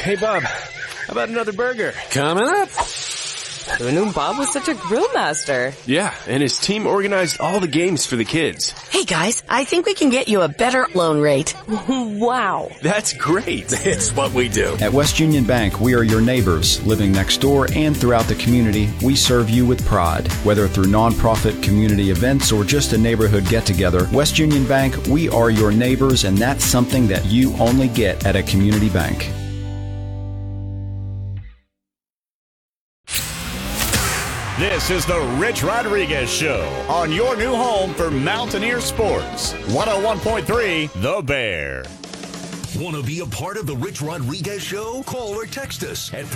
Hey, Bob, how about another burger? Coming up. Who knew Bob was such a grill master? Yeah, and his team organized all the games for the kids. Hey guys, I think we can get you a better loan rate. Wow. That's great. It's what we do. At West Union Bank, we are your neighbors. Living next door and throughout the community, we serve you with pride. Whether through nonprofit community events or just a neighborhood get-together, West Union Bank, we are your neighbors, and that's something that you only get at a community bank. This is the Rich Rodriguez Show on your new home for Mountaineer Sports. 101.3 The Bear. Want to be a part of the Rich Rodriguez Show? Call or text us at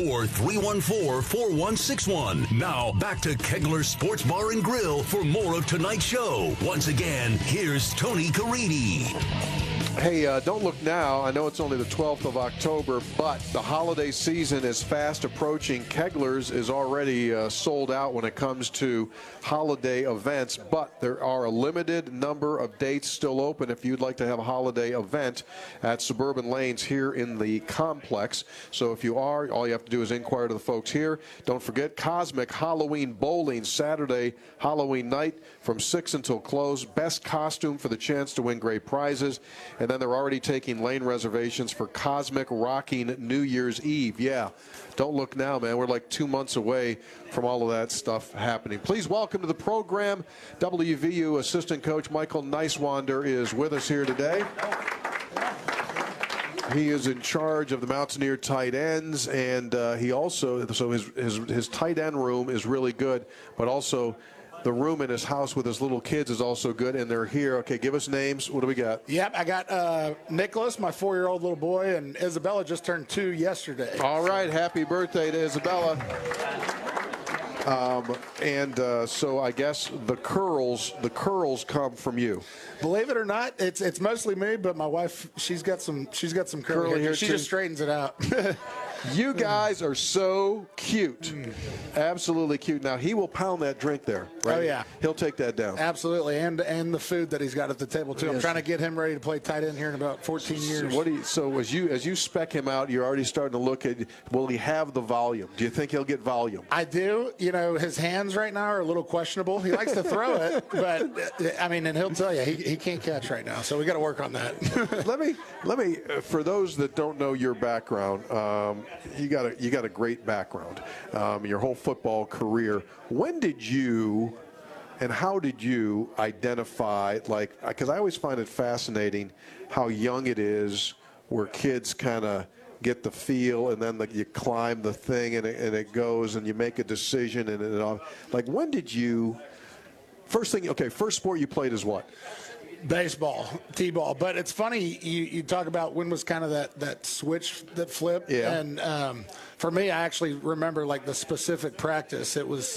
304-314-4161. Now, back to Kegler Sports Bar and Grill for more of tonight's show. Once again, here's Tony Caridi. Hey, don't look now. I know it's only the 12th of October, but the holiday season is fast approaching. Kegler's is already sold out when it comes to holiday events, but there are a limited number of dates still open if you'd like to have a holiday event at Suburban Lanes here in the complex. So if you are, all you have to do is inquire to the folks here. Don't forget Cosmic Halloween Bowling, Saturday Halloween night from 6 until close. Best costume for the chance to win great prizes. And then they're already taking lane reservations for Cosmic Rocking New Year's Eve. Yeah, don't look now, man. We're like 2 months away from all of that stuff happening. Please welcome to the program, WVU assistant coach Michael Neiswander is with us here today. He is in charge of the Mountaineer tight ends, and he also, so his tight end room is really good, but also the room in his house with his little kids is also good, and they're here. Okay, give us names. What do we got? Yep, I got Nicholas, my 4-year-old little boy, and Isabella just turned 2 yesterday. All right, happy birthday to Isabella. So I guess the curls come from you. Believe it or not, it's mostly me, but my wife, she's got some curly hair. She just straightens it out. You guys are so cute. Absolutely cute. Now, he will pound that drink there, right? Oh, yeah. He'll take that down. Absolutely, and the food that he's got at the table, too. Yes. I'm trying to get him ready to play tight end here in about 14 years. So as you spec him out, you're already starting to look at, will he have the volume? Do you think he'll get volume? I do. You know, his hands right now are a little questionable. He likes to throw it, but, I mean, and he'll tell you, he can't catch right now, so we got to work on that. Let me, for those that don't know your background, you got a great background, your whole football career. When did you and how did you identify, like, because I always find it fascinating how young it is where kids kind of get the feel and then you climb the thing and it goes and you make a decision and it all. Like, when did you, first sport you played is what? Baseball, T-ball. But it's funny, you talk about when was kind of that switch that flipped. Yeah. And for me, I actually remember like the specific practice. I was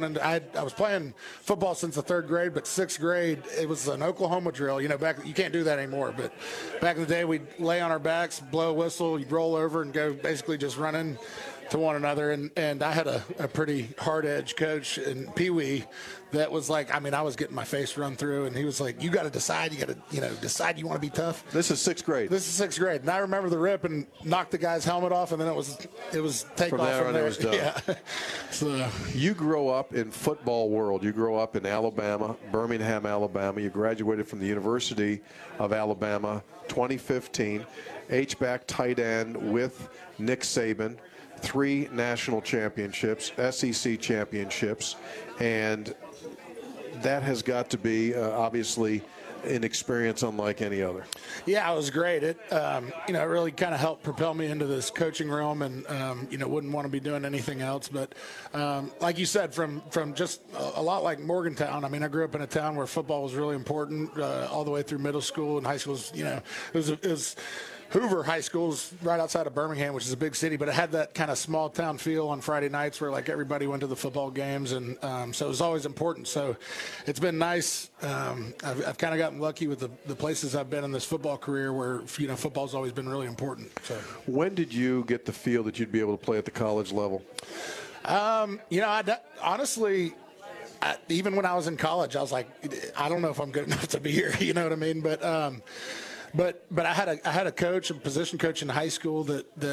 playing football since the 3rd grade, but 6th grade, it was an Oklahoma drill. You know, you can't do that anymore. But back in the day, we'd lay on our backs, blow a whistle, you'd roll over and go basically just running to one another. And I had a pretty hard-edged coach in Pee Wee that was like, I mean, I was getting my face run through, and he was like, you got to decide. You got to, decide you want to be tough. This is 6th grade. This is 6th grade. And I remember the rip and knocked the guy's helmet off, and then it was take off from there. It was done. Yeah. So, you grow up in football world. You grow up in Alabama, Birmingham, Alabama. You graduated from the University of Alabama, 2015. H-back tight end with Nick Saban. 3 national championships, SEC championships, and that has got to be obviously an experience unlike any other. Yeah, it was great. It it really kind of helped propel me into this coaching realm, and wouldn't want to be doing anything else. But like you said, from just a lot like Morgantown. I mean, I grew up in a town where football was really important all the way through middle school and high school. It was Hoover High School is right outside of Birmingham, which is a big city, but it had that kind of small town feel on Friday nights where like everybody went to the football games, and so it was always important. So it's been nice. I've kind of gotten lucky with the places I've been in this football career where football's always been really important. So when did you get the feel that you'd be able to play at the college level? Honestly, even when I was in college, I was like, I don't know if I'm good enough to be here. You know what I mean? But I had a coach, a position coach in high school that